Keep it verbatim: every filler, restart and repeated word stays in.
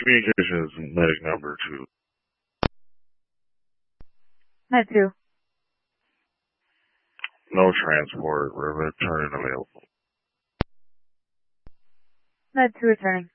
Communications medic number two. Med two. No transport. Return available. Med two returning.